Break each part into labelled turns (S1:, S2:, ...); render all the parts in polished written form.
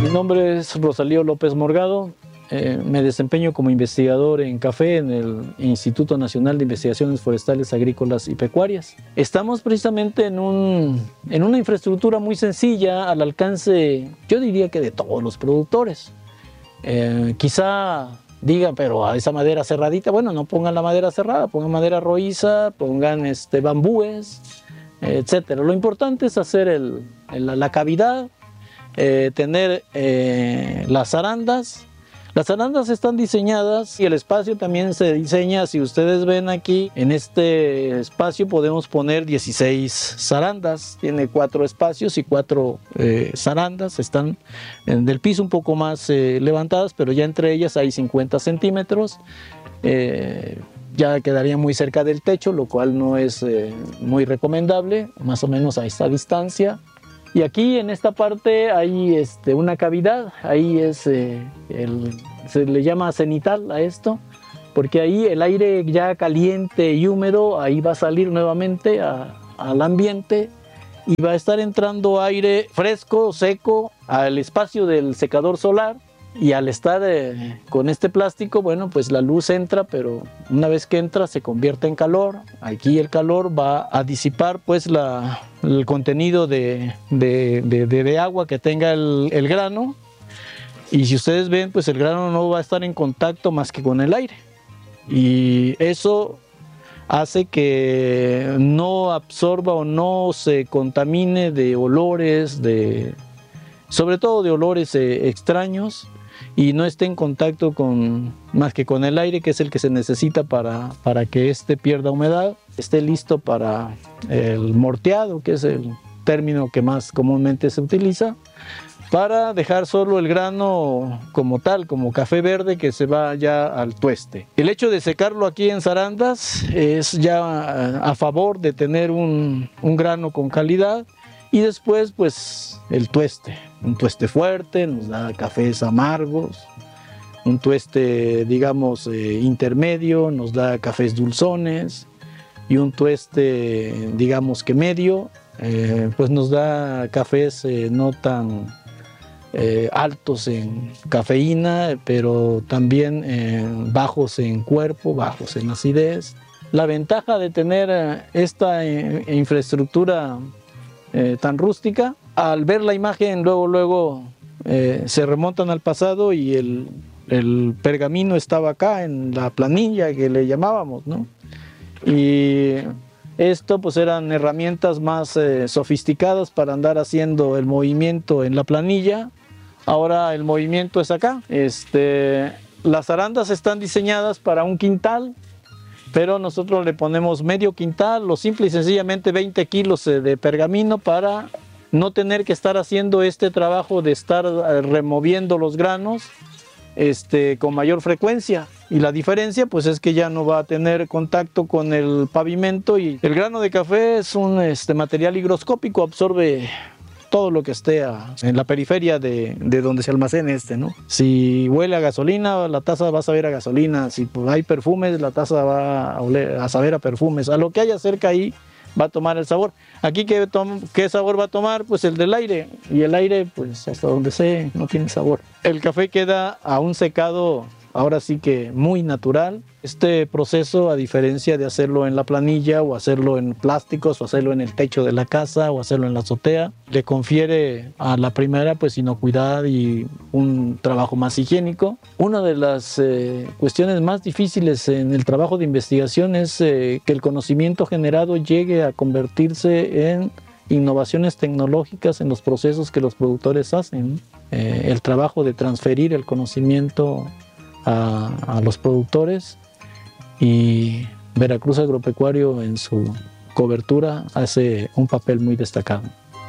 S1: Mi nombre es Rosalío López Morgado. Me desempeño como investigador en café en el Instituto Nacional de Investigaciones Forestales, Agrícolas y Pecuarias. Estamos precisamente en una infraestructura muy sencilla, al alcance, yo diría que de todos los productores. Quizá digan, pero a esa madera cerradita, bueno, no pongan la madera cerrada, pongan madera rojiza, pongan bambúes, etcétera. Lo importante es hacer la cavidad, tener las arandas. Las arandas están diseñadas y el espacio también se diseña. Si ustedes ven aquí, en este espacio podemos poner 16 zarandas. Tiene 4 espacios y 4 zarandas. Están del piso un poco más levantadas, pero ya entre ellas hay 50 centímetros. Ya quedaría muy cerca del techo, lo cual no es muy recomendable, más o menos a esta distancia. Y aquí en esta parte hay una cavidad, ahí es se le llama cenital a esto, porque ahí el aire ya caliente y húmedo, ahí va a salir nuevamente al ambiente y va a estar entrando aire fresco, seco, al espacio del secador solar. Y al estar con este plástico, bueno, pues la luz entra, pero una vez que entra se convierte en calor. Aquí el calor va a disipar pues el contenido de agua que tenga el grano. Y si ustedes ven, pues el grano no va a estar en contacto más que con el aire. Y eso hace que no absorba o no se contamine de olores, sobre todo de olores extraños, y no esté en contacto más que con el aire, que es el que se necesita para que pierda humedad, esté listo para el morteado, que es el término que más comúnmente se utiliza, para dejar solo el grano como tal, como café verde, que se va ya al tueste. El hecho de secarlo aquí en zarandas es ya a favor de tener un grano con calidad. Y después, pues, el tueste. Un tueste fuerte nos da cafés amargos. Un tueste, digamos, intermedio nos da cafés dulzones. Y un tueste, digamos que medio, pues nos da cafés no tan altos en cafeína, pero también bajos en cuerpo, bajos en acidez. La ventaja de tener esta infraestructura tan rústica, al ver la imagen luego se remontan al pasado y el pergamino estaba acá en la planilla que le llamábamos, ¿no? Y esto pues eran herramientas más sofisticadas para andar haciendo el movimiento en la planilla. Ahora el movimiento es acá. Las arandas están diseñadas para un quintal, pero nosotros le ponemos medio quintal o simple y sencillamente 20 kilos de pergamino para no tener que estar haciendo este trabajo de estar removiendo los granos con mayor frecuencia. Y la diferencia pues es que ya no va a tener contacto con el pavimento, y el grano de café es un material higroscópico, absorbe todo lo que esté en la periferia de donde se almacene ¿no? Si huele a gasolina, la taza va a saber a gasolina. Si hay perfumes, la taza va a saber a perfumes. A lo que haya cerca ahí va a tomar el sabor. Aquí, ¿qué sabor va a tomar? Pues el del aire. Y el aire, pues hasta donde sé, no tiene sabor. El café queda a un secado, ahora sí que muy natural. Este proceso, a diferencia de hacerlo en la planilla o hacerlo en plásticos o hacerlo en el techo de la casa o hacerlo en la azotea, le confiere a la primera pues inocuidad y un trabajo más higiénico. Una de las cuestiones más difíciles en el trabajo de investigación es que el conocimiento generado llegue a convertirse en innovaciones tecnológicas en los procesos que los productores hacen. El trabajo de transferir el conocimiento a los productores, y Veracruz Agropecuario en su cobertura hace un papel muy destacado.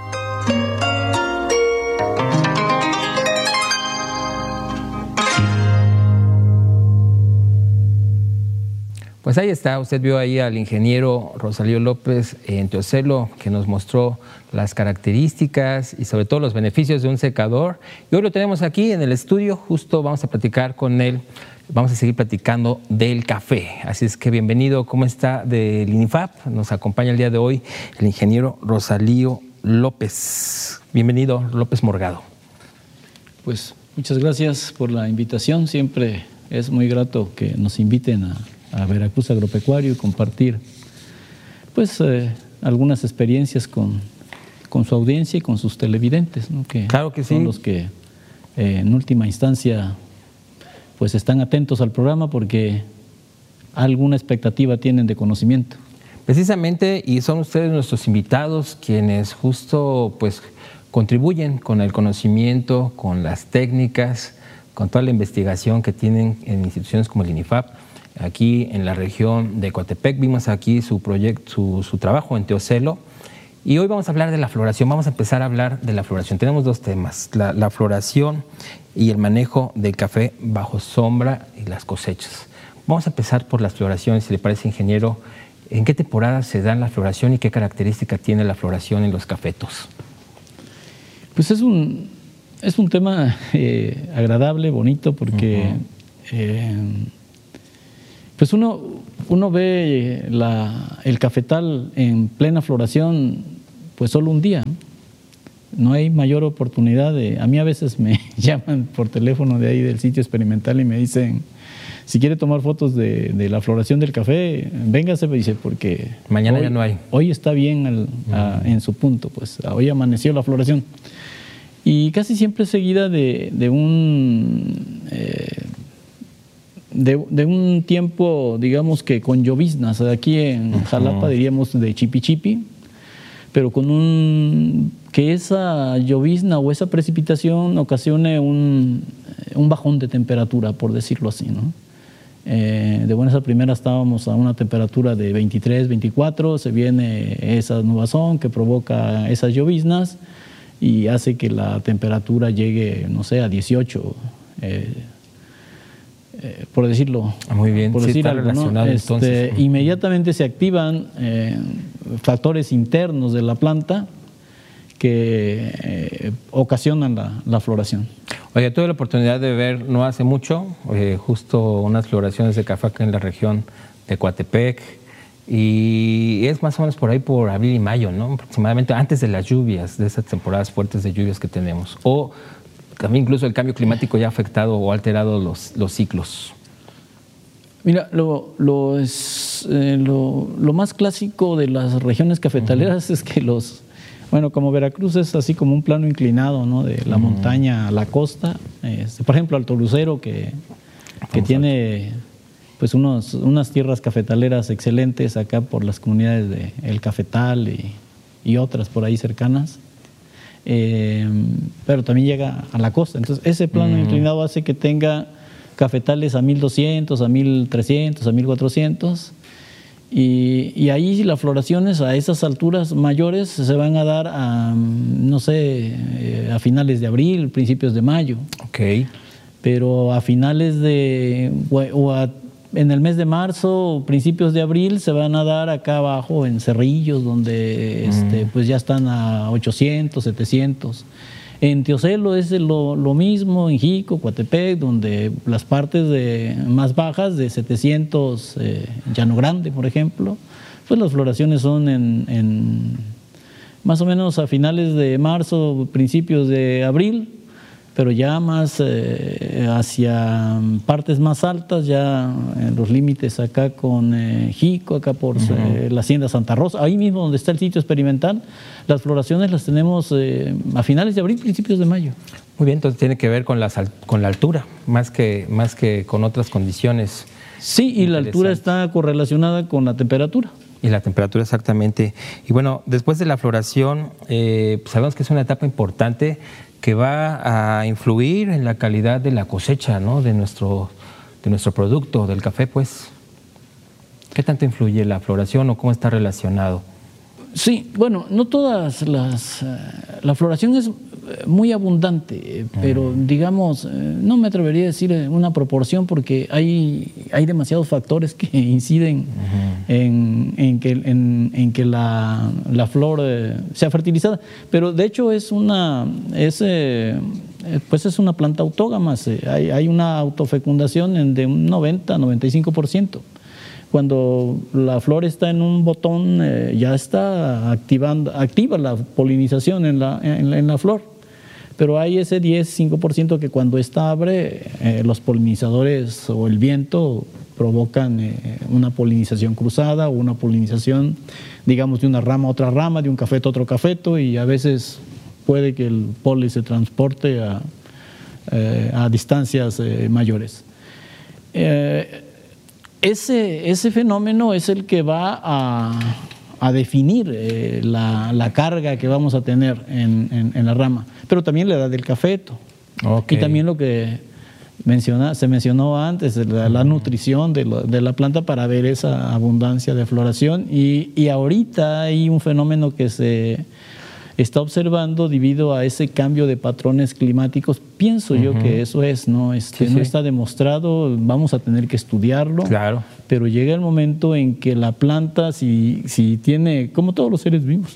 S2: Pues ahí está, usted vio ahí al ingeniero Rosalío López en Teocelo, que nos mostró las características y sobre todo los beneficios de un secador. Y hoy lo tenemos aquí en el estudio, justo vamos a platicar con él, vamos a seguir platicando del café. Así es que bienvenido, ¿cómo está? Del INIFAP, nos acompaña el día de hoy el ingeniero Rosalío López. Bienvenido, López Morgado.
S1: pues muchas gracias por la invitación. Siempre es muy grato que nos inviten a Veracruz Agropecuario y compartir pues algunas experiencias con su audiencia y con sus televidentes, ¿no?
S2: Claro que sí.
S1: Son los que en última instancia pues están atentos al programa porque alguna expectativa tienen de conocimiento.
S2: Precisamente, y son ustedes nuestros invitados quienes justo pues contribuyen con el conocimiento, con las técnicas, con toda la investigación que tienen en instituciones como el INIFAP. Aquí en la región de Coatepec vimos aquí su proyecto, su trabajo en Teocelo. Y hoy vamos a hablar de la floración, vamos a empezar a hablar de la floración. Tenemos dos temas, la floración y el manejo del café bajo sombra y las cosechas. Vamos a empezar por las floraciones, si le parece, ingeniero. ¿En qué temporada se da la floración y qué característica tiene la floración en los cafetos?
S1: Pues es un tema agradable, bonito, porque pues uno ve el cafetal en plena floración pues solo un día. No hay mayor oportunidad a mí a veces me llaman por teléfono de ahí del sitio experimental y me dicen, si quiere tomar fotos de la floración del café, véngase, me dice, porque
S2: mañana ya no hay.
S1: Hoy está bien en su punto, pues hoy amaneció la floración. Y casi siempre es seguida de un tiempo, digamos que con lloviznas. Aquí en Jalapa diríamos de chipi chipi, pero con que esa llovizna o esa precipitación ocasione un bajón de temperatura, por decirlo así, ¿no? De buenas a primeras estábamos a una temperatura de 23, 24, se viene esa nubazón que provoca esas lloviznas y hace que la temperatura llegue, no sé, a 18, por decirlo.
S2: Muy bien,
S1: por
S2: sí,
S1: decir
S2: está
S1: algo,
S2: relacionado,
S1: ¿no?
S2: entonces.
S1: Inmediatamente se activan factores internos de la planta que ocasionan la floración.
S2: Oye, tuve la oportunidad de ver no hace mucho, justo unas floraciones de café acá en la región de Coatepec, y es más o menos por ahí por abril y mayo, ¿no? Aproximadamente antes de las lluvias, de esas temporadas fuertes de lluvias que tenemos. O también incluso el cambio climático ya ha afectado o alterado los ciclos.
S1: Mira, lo más clásico de las regiones cafetaleras es que bueno, como Veracruz es así como un plano inclinado, ¿no? De la montaña a la costa. Por ejemplo, Alto Lucero, que tiene pues unas tierras cafetaleras excelentes acá por las comunidades de El Cafetal y otras por ahí cercanas. Pero también llega a la costa. Entonces, ese plano inclinado hace que tenga cafetales a 1200, a 1300, a 1400. Y ahí las floraciones a esas alturas mayores se van a dar no sé, a finales de abril, principios de mayo.
S2: Okay.
S1: Pero a finales en el mes de marzo, principios de abril, se van a dar acá abajo en Cerrillos, donde pues ya están a 800, 700. En Teocelo es lo mismo, en Jico, Coatepec, donde las partes más bajas de 700, Llano Grande, por ejemplo, pues las floraciones son en más o menos a finales de marzo, principios de abril, pero ya más hacia partes más altas, ya en los límites acá con Jico, acá por la Hacienda Santa Rosa, ahí mismo donde está el sitio experimental, las floraciones las tenemos a finales de abril, principios de mayo.
S2: Muy bien, entonces tiene que ver con la altura, más que con otras condiciones.
S1: Sí, y la altura está correlacionada con la temperatura.
S2: Y la temperatura, exactamente. Y bueno, después de la floración, sabemos que es una etapa importante que va a influir en la calidad de la cosecha, ¿no? de nuestro producto, del café, pues. ¿Qué tanto influye la floración o cómo está relacionado?
S1: Sí, bueno, no todas la floración es muy abundante, pero digamos, no me atrevería a decir una proporción porque hay demasiados factores que inciden en que la flor sea fertilizada, pero de hecho es una planta autógama, hay una autofecundación de un 90-95%. Cuando la flor está en un botón, ya está activa la polinización en la flor. pero hay ese 10-5% que cuando esta abre, los polinizadores o el viento provocan una polinización cruzada o una polinización, digamos, de una rama a otra rama, de un cafeto a otro cafeto, y a veces puede que el polen se transporte a distancias mayores. Ese fenómeno es el que va a definir la carga que vamos a tener en la rama, pero también la edad del cafeto. Okay. Y también lo que se mencionó antes, la nutrición de la planta para ver esa abundancia de floración. Y ahorita hay un fenómeno que se está observando debido a ese cambio de patrones climáticos. Pienso yo que eso es, ¿no? No está demostrado, vamos a tener que estudiarlo. Claro. Pero llega el momento en que la planta, si tiene, como todos los seres vivos,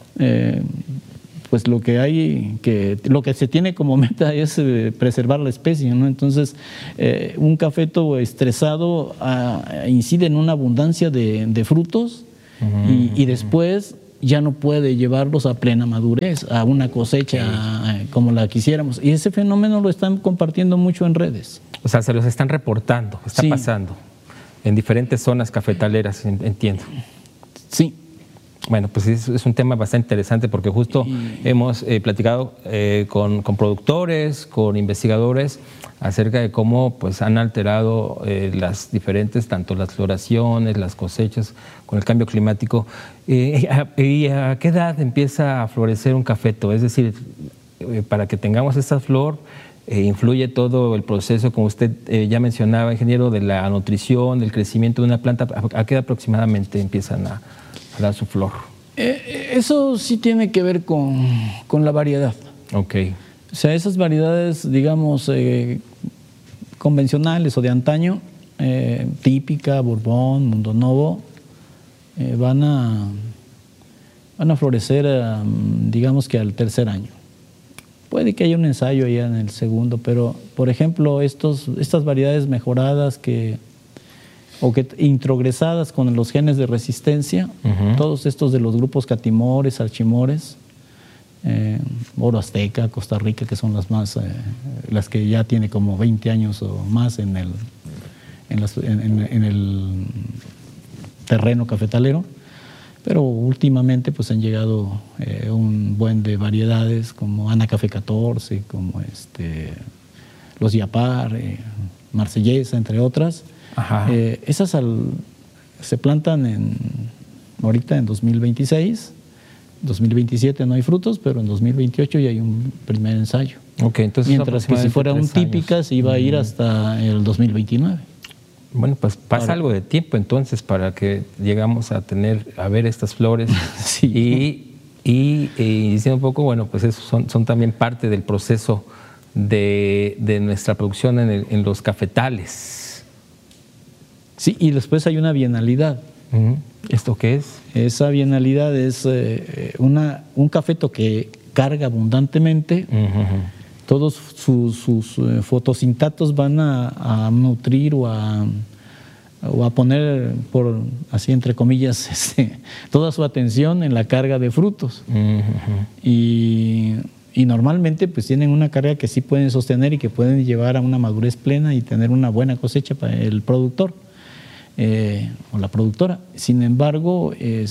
S1: pues lo que se tiene como meta es preservar la especie, ¿no? Entonces, un cafeto estresado incide en una abundancia de frutos y después ya no puede llevarlos a plena madurez, a una cosecha como la quisiéramos. Y ese fenómeno lo están compartiendo mucho en redes.
S2: O sea, se los están reportando, está pasando en diferentes zonas cafetaleras, entiendo.
S1: Sí.
S2: Bueno, pues es un tema bastante interesante porque justo hemos platicado con productores, con investigadores acerca de cómo pues han alterado las diferentes, tanto las floraciones, las cosechas con el cambio climático. ¿Y a qué edad empieza a florecer un cafeto? Es decir, para que tengamos esta flor, influye todo el proceso, como usted ya mencionaba, ingeniero, de la nutrición, del crecimiento de una planta. ¿A qué edad aproximadamente empiezan a dar su flor?
S1: Eso sí tiene que ver con la variedad.
S2: Ok.
S1: O sea, esas variedades, digamos, convencionales o de antaño, típica, Bourbon, Mundo Novo, van a florecer, digamos que al tercer año. Puede que haya un ensayo ya en el segundo, pero, por ejemplo, estas variedades mejoradas o introgresadas con los genes de resistencia, todos estos de los grupos catimores, archimores, Oro Azteca, Costa Rica, que son las que ya tiene como 20 años o más en el terreno cafetalero, pero últimamente pues han llegado un buen de variedades como Ana Café 14, como los Yapar, Marsellesa, entre otras. Esas se plantan ahorita en 2026, 2027 no hay frutos, pero en 2028 ya hay un primer ensayo.
S2: Okay, entonces
S1: mientras que si fuera un típica se iba a ir hasta el 2029.
S2: Bueno, pues pasa algo de tiempo entonces para que llegamos a ver estas flores. Sí. Y diciendo un poco, bueno, pues esos son también parte del proceso de nuestra producción en los cafetales.
S1: Sí, y después hay una bienalidad.
S2: ¿Esto qué es?
S1: Esa bienalidad es un cafeto que carga abundantemente. Todos sus fotosintatos van a nutrir o a poner, por así entre comillas, toda su atención en la carga de frutos. Y normalmente pues tienen una carga que sí pueden sostener y que pueden llevar a una madurez plena y tener una buena cosecha para el productor o la productora. Sin embargo,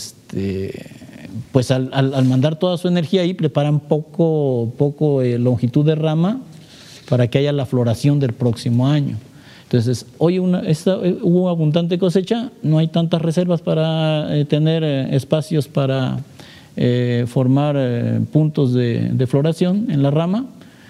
S1: pues al mandar toda su energía ahí, preparan poco longitud de rama para que haya la floración del próximo año. Entonces, hoy hubo abundante cosecha, no hay tantas reservas para tener espacios para formar puntos de floración en la rama,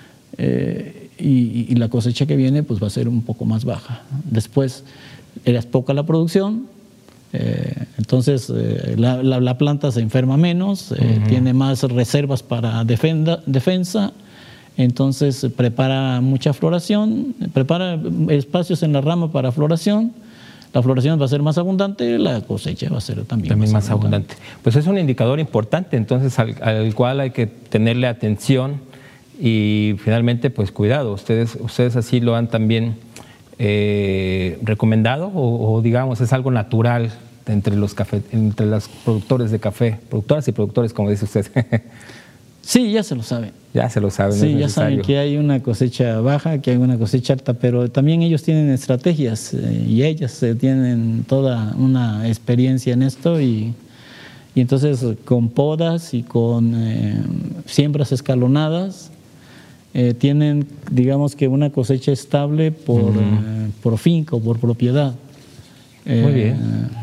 S1: y la cosecha que viene pues va a ser un poco más baja. Después, era poca la producción, entonces la planta se enferma menos, tiene más reservas para defensa, entonces prepara mucha floración, prepara espacios en la rama para floración. La floración va a ser más abundante, la cosecha va a ser también más abundante.
S2: Pues es un indicador importante entonces al cual hay que tenerle atención y finalmente pues cuidado. Ustedes así lo han también recomendado o digamos es algo natural entre los productores de café, productoras y productores, como dice usted.
S1: Sí, ya se lo saben.
S2: Ya se lo saben.
S1: Sí, ya saben que hay una cosecha baja, que hay una cosecha alta, pero también ellos tienen estrategias y ellas tienen toda una experiencia en esto y entonces con podas y con siembras escalonadas tienen, digamos que una cosecha estable por finca o por propiedad.
S2: Muy bien.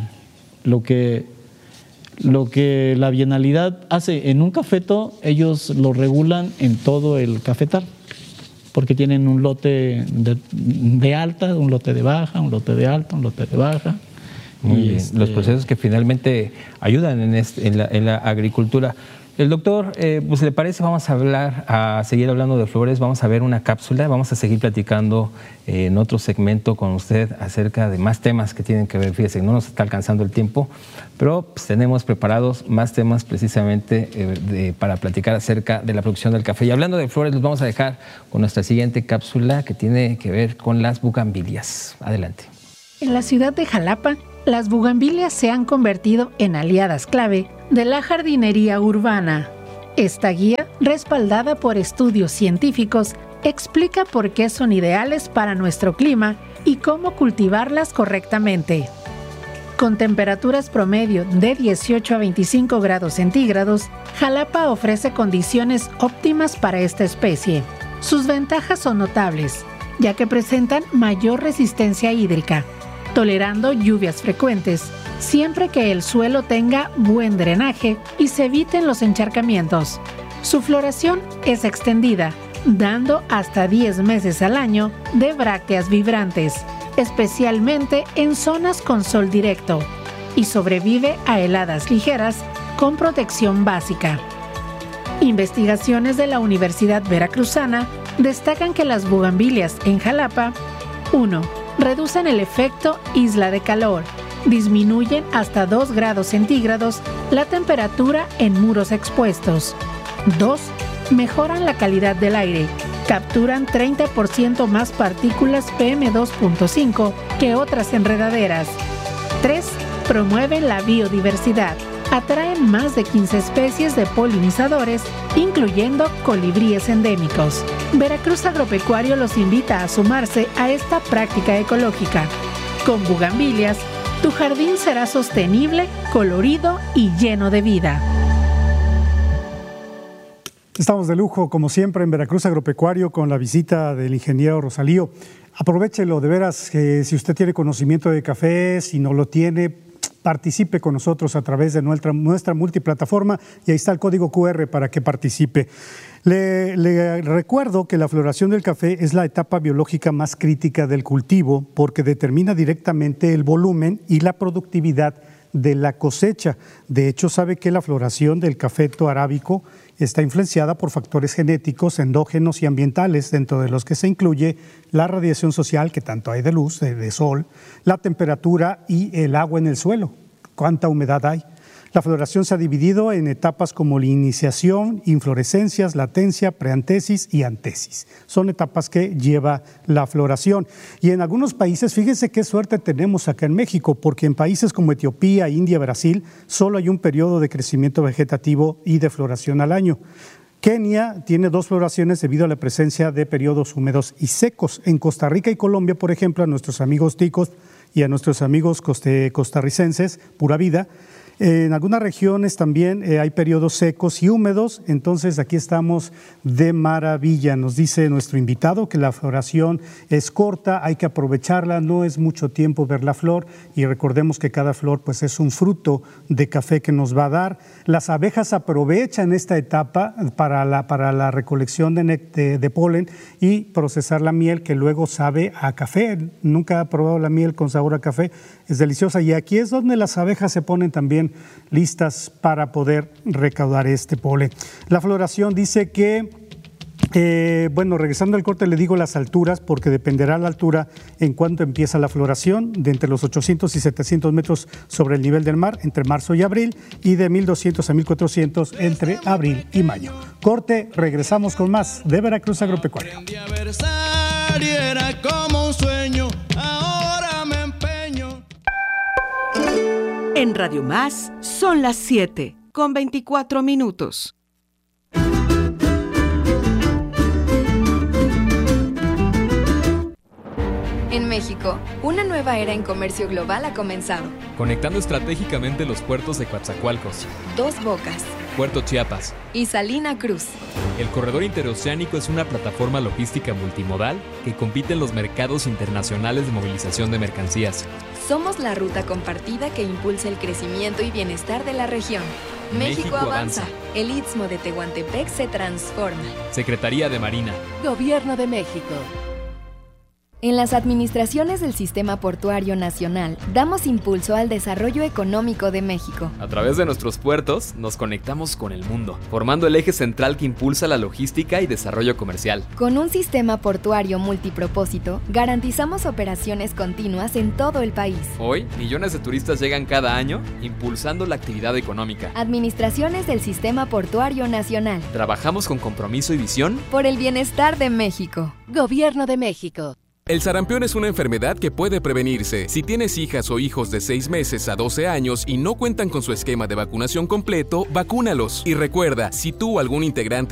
S1: Lo que la bienalidad hace en un cafeto, ellos lo regulan en todo el cafetal, porque tienen un lote de alta, un lote de baja, un lote de alta, un lote de baja.
S2: Muy bien. Los procesos que finalmente ayudan en la agricultura. El doctor, pues le parece, vamos a seguir hablando de flores, vamos a ver una cápsula, vamos a seguir platicando en otro segmento con usted acerca de más temas que tienen que ver, fíjese, no nos está alcanzando el tiempo, pero pues, tenemos preparados más temas precisamente para platicar acerca de la producción del café. Y hablando de flores, los vamos a dejar con nuestra siguiente cápsula que tiene que ver con las bugambilias. Adelante.
S3: En la ciudad de Jalapa, las bugambilias se han convertido en aliadas clave de la jardinería urbana. Esta guía, respaldada por estudios científicos, explica por qué son ideales para nuestro clima y cómo cultivarlas correctamente. Con temperaturas promedio de 18 a 25 grados centígrados, Jalapa ofrece condiciones óptimas para esta especie. Sus ventajas son notables, ya que presentan mayor resistencia hídrica, tolerando lluvias frecuentes, siempre que el suelo tenga buen drenaje y se eviten los encharcamientos. Su floración es extendida, dando hasta 10 meses al año de brácteas vibrantes, especialmente en zonas con sol directo, y sobrevive a heladas ligeras con protección básica. Investigaciones de la Universidad Veracruzana destacan que las bugambilias en Jalapa 1. Reducen el efecto isla de calor, disminuyen hasta 2 grados centígrados la temperatura en muros expuestos. 2. Mejoran la calidad del aire, capturan 30% más partículas PM2.5 que otras enredaderas. 3. Promueven la biodiversidad, atraen más de 15 especies de polinizadores, incluyendo colibríes endémicos. Veracruz Agropecuario los invita a sumarse a esta práctica ecológica. Con bugambilias, tu jardín será sostenible, colorido y lleno de vida.
S4: Estamos de lujo, como siempre, en Veracruz Agropecuario con la visita del ingeniero Rosalío. Aprovéchelo, de veras, que si usted tiene conocimiento de café, si no lo tiene, participe con nosotros a través de nuestra multiplataforma y ahí está el código QR para que participe. Le recuerdo que la floración del café es la etapa biológica más crítica del cultivo porque determina directamente el volumen y la productividad de la cosecha. De hecho, sabe que la floración del cafeto arábico está influenciada por factores genéticos, endógenos y ambientales, dentro de los que se incluye la radiación social, que tanto hay de luz, de sol, la temperatura y el agua en el suelo, cuánta humedad hay. La floración se ha dividido en etapas como la iniciación, inflorescencias, latencia, preantesis y antesis. Son etapas que lleva la floración. Y en algunos países, fíjense qué suerte tenemos acá en México, porque en países como Etiopía, India, Brasil, solo hay un periodo de crecimiento vegetativo y de floración al año. Kenia tiene 2 floraciones debido a la presencia de periodos húmedos y secos. En Costa Rica y Colombia, por ejemplo, a nuestros amigos ticos y a nuestros amigos costarricenses, Pura Vida, en algunas regiones también hay periodos secos y húmedos, entonces aquí estamos de maravilla. Nos dice nuestro invitado que la floración es corta, hay que aprovecharla, no es mucho tiempo ver la flor y recordemos que cada flor pues es un fruto de café que nos va a dar. Las abejas aprovechan esta etapa para la recolección de polen y procesar la miel que luego sabe a café. Nunca he probado la miel con sabor a café, es deliciosa y aquí es donde las abejas se ponen también listas para poder recaudar este polen. La floración dice que, regresando al corte le digo las alturas porque dependerá la altura en cuanto empieza la floración, de entre los 800 y 700 metros sobre el nivel del mar entre marzo y abril y de 1200 a 1400 entre abril y mayo. Corte, regresamos con más de Veracruz Agropecuario.
S5: Era como un sueño, ahora me empeño.
S6: En Radio Más son las 7:24. México, una nueva era en comercio global ha comenzado.
S7: Conectando estratégicamente los puertos de Coatzacoalcos,
S6: Dos Bocas
S7: Puerto Chiapas
S6: y Salina Cruz.
S7: El corredor interoceánico es una plataforma logística multimodal que compite en los mercados internacionales de movilización de mercancías.
S6: Somos la ruta compartida que impulsa el crecimiento y bienestar de la región. México avanza. El Istmo de Tehuantepec se transforma.
S7: Secretaría de Marina.
S8: Gobierno de México.
S6: En las administraciones del Sistema Portuario Nacional, damos impulso al desarrollo económico de México.
S7: A través de nuestros puertos, nos conectamos con el mundo, formando el eje central que impulsa la logística y desarrollo comercial.
S6: Con un sistema portuario multipropósito, garantizamos operaciones continuas en todo el país.
S7: Hoy, millones de turistas llegan cada año, impulsando la actividad económica.
S6: Administraciones del Sistema Portuario Nacional.
S7: Trabajamos con compromiso y visión
S6: por el bienestar de México.
S8: Gobierno de México.
S9: El sarampión es una enfermedad que puede prevenirse. Si tienes hijas o hijos de 6 meses a 12 años y no cuentan con su esquema de vacunación completo, vacúnalos. Y recuerda, si tú o algún integrante